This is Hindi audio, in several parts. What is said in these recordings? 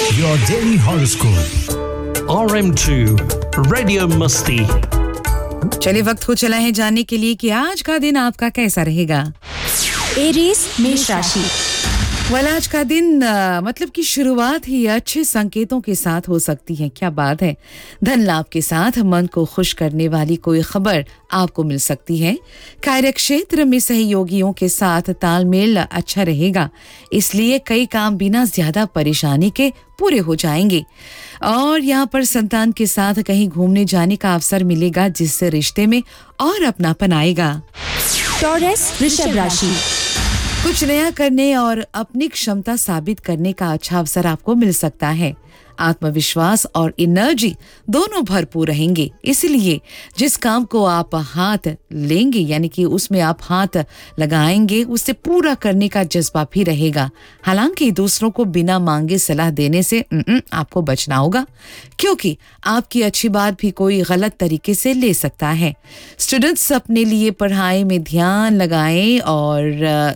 Your daily horoscope. RM2 Radio Musti. चलिए वक्त हो चला है जानने के लिए कि आज का दिन आपका कैसा रहेगा। एरीज मेष राशि। आज का दिन मतलब कि शुरुआत ही अच्छे संकेतों के साथ हो सकती है। क्या बात है। धन लाभ के साथ मन को खुश करने वाली कोई खबर आपको मिल सकती है। कार्य क्षेत्र में सहयोगियों के साथ तालमेल अच्छा रहेगा, इसलिए कई काम बिना ज्यादा परेशानी के पूरे हो जाएंगे। और यहाँ पर संतान के साथ कहीं घूमने जाने का अवसर मिलेगा, जिससे रिश्ते में और अपनापन आएगा। टॉरस वृषभ राशि। कुछ नया करने और अपनी क्षमता साबित करने का अच्छा अवसर आपको मिल सकता है। आत्मविश्वास और एनर्जी दोनों भरपूर रहेंगे, इसलिए जिस काम को आप हाथ लेंगे यानी कि उसमें आप हाथ लगाएंगे, उससे पूरा करने का जज्बा भी रहेगा। हालांकि दूसरों को बिना मांगे सलाह देने से आपको बचना होगा, क्योंकि आपकी अच्छी बात भी कोई गलत तरीके से ले सकता है। स्टूडेंट्स अपने लिए पढ़ाई में ध्यान लगाएं और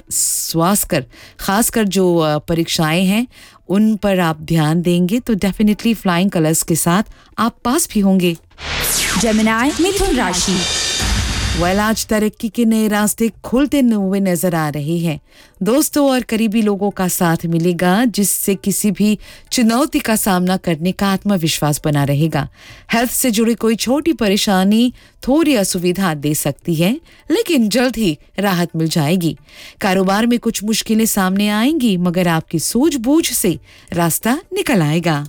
खासकर जो परीक्षाएं हैं उन पर आप ध्यान देंगे तो डेफिनेटली फ्लाइंग कलर्स के साथ आप पास भी होंगे। जेमिनी मिथुन राशि। आज तरक्की के नए रास्ते खुलते हुए नजर आ रहे हैं। दोस्तों और करीबी लोगों का साथ मिलेगा, जिससे किसी भी चुनौती का सामना करने का आत्मविश्वास बना रहेगा। हेल्थ से जुड़ी कोई छोटी परेशानी थोड़ी असुविधा दे सकती है, लेकिन जल्द ही राहत मिल जाएगी। कारोबार में कुछ मुश्किलें सामने आएंगी, मगर आपकी सूझबूझ से रास्ता निकल आएगा।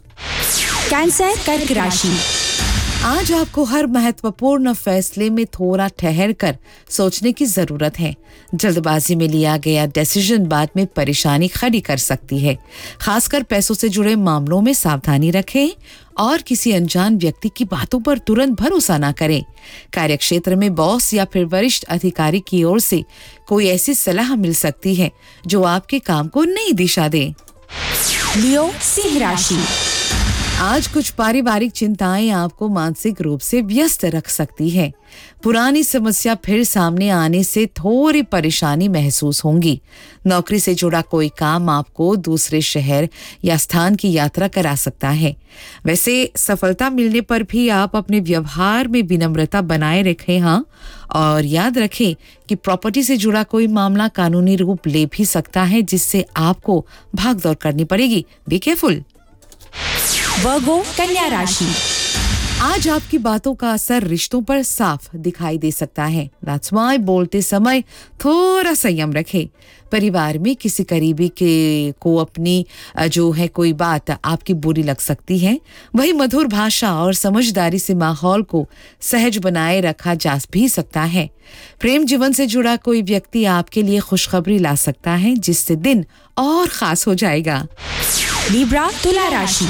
कैंसर कर्क राशि। आज आपको हर महत्वपूर्ण फैसले में थोड़ा ठहर कर सोचने की जरूरत है। जल्दबाजी में लिया गया डिसीजन बाद में परेशानी खड़ी कर सकती है। खासकर पैसों से जुड़े मामलों में सावधानी रखें और किसी अनजान व्यक्ति की बातों पर तुरंत भरोसा ना करें। कार्यक्षेत्र में बॉस या फिर वरिष्ठ अधिकारी की ओर से कोई ऐसी सलाह मिल सकती है जो आपके काम को नई दिशा दे। लियो सिंह राशि। आज कुछ पारिवारिक चिंताएं आपको मानसिक रूप से व्यस्त रख सकती है। पुरानी समस्या फिर सामने आने से थोड़ी परेशानी महसूस होगी। नौकरी से जुड़ा कोई काम आपको दूसरे शहर या स्थान की यात्रा करा सकता है। वैसे सफलता मिलने पर भी आप अपने व्यवहार में विनम्रता बनाए रखें। हाँ, और याद रखें कि प्रॉपर्टी से जुड़ा कोई मामला कानूनी रूप ले भी सकता है, जिससे आपको भागदौड़ करनी पड़ेगी। Be careful. वर्गो कन्या राशि। आज आपकी बातों का असर रिश्तों पर साफ दिखाई दे सकता है। That's why बोलते समय थोड़ा संयम रखें। परिवार में किसी करीबी को अपनी जो है कोई बात आपकी बुरी लग सकती है। वही मधुर भाषा और समझदारी से माहौल को सहज बनाए रखा जा भी सकता है। प्रेम जीवन से जुड़ा कोई व्यक्ति आपके लिए खुशखबरी ला सकता है, जिससे दिन और खास हो जाएगा। लिब्रा तुला राशि।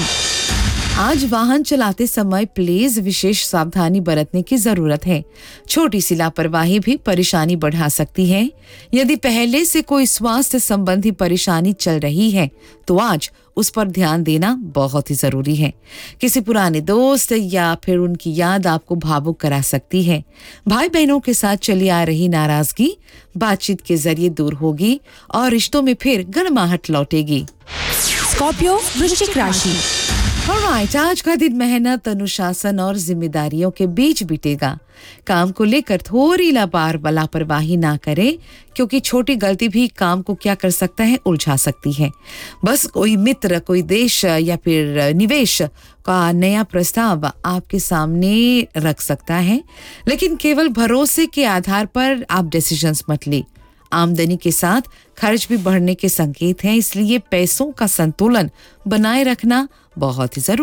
आज वाहन चलाते समय प्लीज विशेष सावधानी बरतने की जरूरत है। छोटी सी लापरवाही भी परेशानी बढ़ा सकती है। यदि पहले से कोई स्वास्थ्य संबंधी परेशानी चल रही है तो आज उस पर ध्यान देना बहुत ही जरूरी है। किसी पुराने दोस्त या फिर उनकी याद आपको भावुक करा सकती है। भाई बहनों के साथ चली आ रही नाराजगी बातचीत के जरिए दूर होगी और रिश्तों में फिर गर्माहट लौटेगी। स्कॉर्पियो वृश्चिक राशि। ऑलराइट, आज का दिन मेहनत, अनुशासन और जिम्मेदारियों के बीच बीतेगा। काम को लेकर थोड़ी लापरवाही ना करें, क्योंकि छोटी गलती भी काम को क्या कर सकता है, उलझा सकती है। बस कोई मित्र, कोई देश या फिर निवेश का नया प्रस्ताव आपके सामने रख सकता है, लेकिन केवल भरोसे के आधार पर आप डिसीजंस मत लें। आमदनी के साथ खर्च भी बढ़ने के संकेत हैं, इसलिए पैसों का संतुलन बनाए रखना बहुत ही जरूरी।